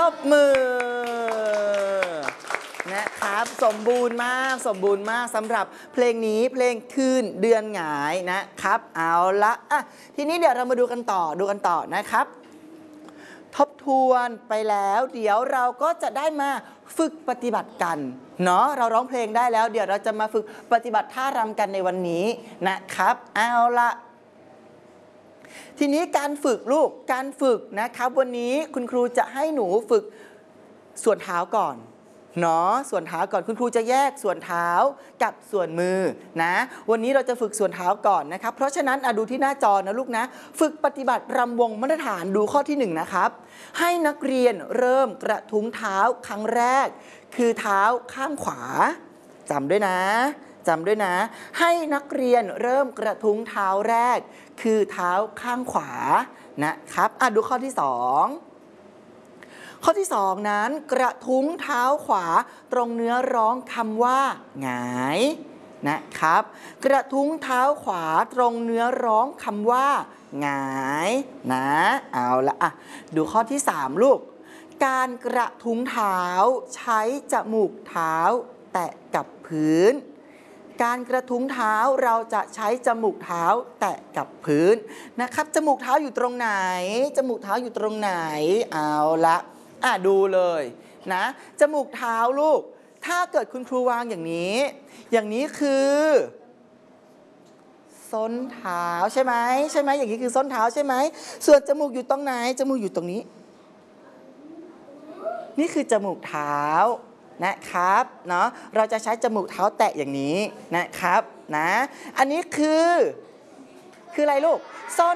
บมือนะครับสมบูรณ์มากสมบูรณ์มากสำหรับเพลงนี้เพลงคืนเดือนหงายนะครับเอาละทีนี้เดี๋ยวเรามาดูกันต่อนะครับทบทวนไปแล้วเดี๋ยวเราก็จะได้มาฝึกปฏิบัติกันเนาะเราร้องเพลงได้แล้วเดี๋ยวเราจะมาฝึกปฏิบัติท่ารำกันในวันนี้นะครับเอาละทีนี้การฝึกลูกการฝึกนะครับวันนี้คุณครูจะให้หนูฝึกส่วนเท้าก่อนเนาะส่วนเท้าก่อนคุณครูจะแยกส่วนเท้ากับส่วนมือนะวันนี้เราจะฝึกส่วนเท้าก่อนนะครับเพราะฉะนั้นดูที่หน้าจอนะลูกนะฝึกปฏิบัติรำวงมาตรฐานดูข้อที่1นะครับให้นักเรียนเริ่มกระทุ้งเท้าครั้งแรกคือเท้าข้างขวาจำด้วยนะให้นักเรียนเริ่มกระทุ้งเท้าแรกคือเท้าข้างขวานะครับดูข้อที่2ข้อที่2นั้นกระทุ้งเท้าขวาตรงเนื้อร้องคำว่าหงายนะครับกระทุ้งเท้าขวาตรงเนื้อร้องคำว่าหงายนะเอาละดูข้อที่3ลูกการกระทุ้งเท้าใช้จมูกเท้าแตะกับพื้นการกระทุ้งเท้าเราจะใช้จมูกเท้าแตะกับพื้นนะครับจมูกเท้าอยู่ตรงไหนเอาละดูเลยนะจมูกเท้าลูกถ้าเกิดคุณครูวางอย่างนี้คือส้นเท้าใช่ไหมอย่างนี้คือส้นเท้าใช่ไหมส่วนจมูกอยู่ตรงไหนจมูกอยู่ตรงนี้นี่คือจมูกเท้านะครับเนาะเราจะใช้จมูกเท้าแตะอย่างนี้นะครับนะอันนี้คืออะไรลูกส้น